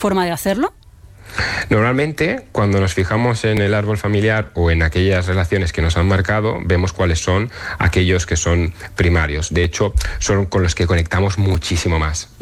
forma de hacerlo? Normalmente, cuando nos fijamos en el árbol familiar o en aquellas relaciones que nos han marcado, vemos cuáles son aquellos que son primarios. De hecho, son con los que conectamos muchísimo más.